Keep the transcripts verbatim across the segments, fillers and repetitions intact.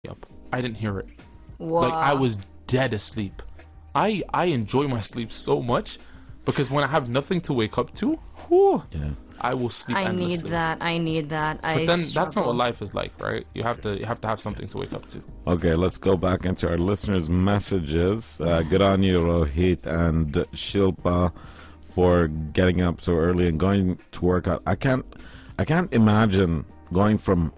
up. I didn't hear it. Wow. Like, I was dead asleep. I I enjoy my sleep so much because when I have nothing to wake up to, whew, Yeah. I will sleep I endlessly. need that. I need that. But I then struggle. that's not what life is like, right? You have to you have to have something to wake up to. Okay, let's go back into our listeners' messages. Uh, good on you, Rohit and Shilpa, for getting up so early and going to work out. I can't, I can't imagine going from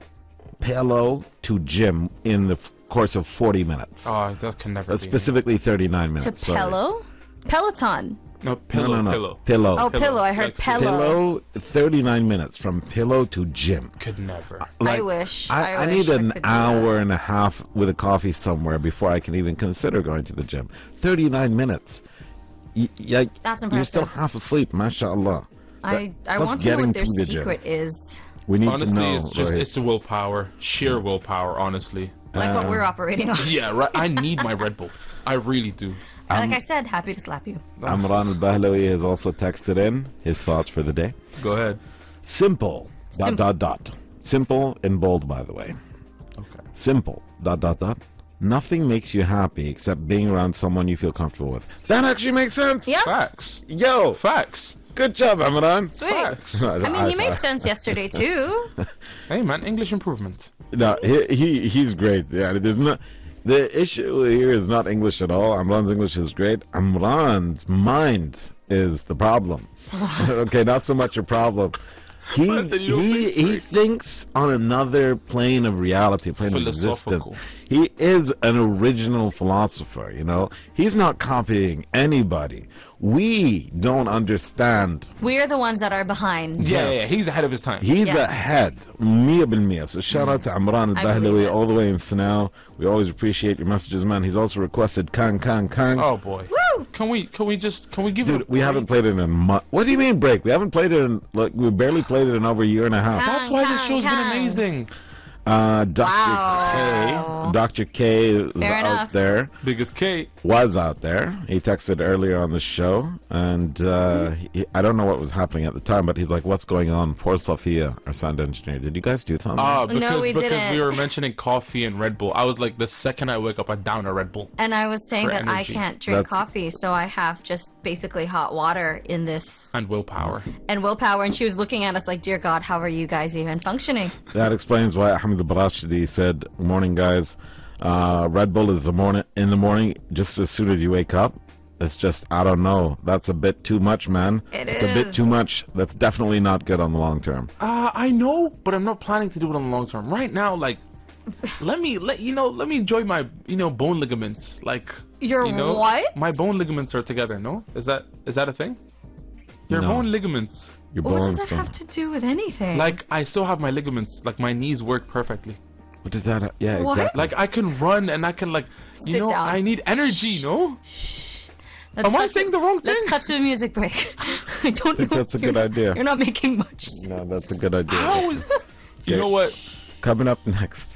pillow to gym in the f- course of forty minutes. Oh, that can never Uh, be. specifically thirty-nine to minutes. sorry. pillow, Peloton. No, pillow, no, no, no. pillow. Pillow. Oh, pillow. I heard Like, pillow. Pillow, thirty-nine minutes from pillow to gym. Could never. I wish. I, I I wish need I an could do hour that. and a half with a coffee somewhere before I can even consider going to the gym. thirty-nine minutes. Y- y- That's You're still impressive. half asleep, mashallah. I, I Plus want to know getting what their to the gym. secret is. We need Honestly, to know. it's just Rohit. it's willpower, sheer willpower. Honestly, Like what we're operating on. yeah, right. I need my Red Bull. I really do. like I said, happy to slap you. Amran al-Bahlawi has also texted in his thoughts for the day. Go ahead. Simple. Dot, Sim- dot, dot. Simple in bold, by the way. Okay. Simple. Dot, dot, dot. Nothing makes you happy except being around someone you feel comfortable with. That actually makes sense. Yeah. Facts. Yo, Facts. good job, Amran. Sweet. Facts. I mean, he made sense yesterday too. Hey man, English improvement. No, he, he he's great. Yeah, there's not the issue here is not English at all. Amran's English is great. Amran's mind is the problem. Okay, not so much a problem. He That's a you don't he, think he straight. thinks on another plane of reality, plane of existence. Philosophical. He is an original philosopher. You know, he's not copying anybody. We don't understand. We're the ones that are behind. Yeah, Yes. yeah, he's ahead of his time. He's Yes. ahead, mia bil mia. So shout out to Amran I al-Bahlawi believe it. all the way in Sanaa. We always appreciate your messages, man. He's also requested Kang Kang Kang. Oh boy. Woo! Can we can we just can we give it? Dude, a we break? haven't played it in a month. What do you mean break? We haven't played it in, like, we barely played it in over a year and a half. That's why this Kang, show's been Kang. amazing. Uh, Doctor Wow. K, Doctor K is Fair out enough. there. Biggest K. Was out there. He texted earlier on the show, and uh, he, I don't know what was happening at the time, but he's like, "What's going on?" Poor Sophia, our sound engineer. Did you guys do something? Ah, No, because we because didn't. we were mentioning coffee and Red Bull. I was like, the second I wake up, I down a Red Bull. And I was saying For that I energy. can't drink That's- coffee, so I have just basically hot water in this And willpower. and willpower. And she was looking at us like, "Dear God, how are you guys even functioning?" That explains why Ahmed Barashidi said, "Morning, guys. Uh, Red Bull is the morning in the morning, just as soon as you wake up. It's just, I don't know. That's a bit too much, man. It it's a bit is. too much. That's definitely not good on the long term." Uh, I know, but I'm not planning to do it on the long term. Right now, like, let me let you know. Let me enjoy my you know bone ligaments. Like, Your you know, what? My bone ligaments are together. No, is that is that a thing? Your No. bone ligaments. Your What bones. does that don't- have to do with anything? Like, I still have my ligaments. Like, my knees work perfectly. What does that? Yeah, What? exactly. Like, I can run and I can like you Sit know down. I need energy. No. Let's Am I cut saying to- the wrong Let's thing? cut to a music break. I don't think know. that's a You're good not- idea. You're not making much sense. No, that's a good idea. How is? You know what? Coming up next.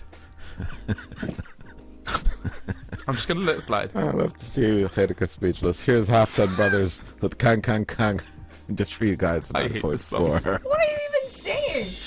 I'm just gonna let it slide. I love to see you, Khairika Speechless. Here's Halftime Brothers with Kang Kang Kang. Just for you guys. I hate this song. four. What are you even saying?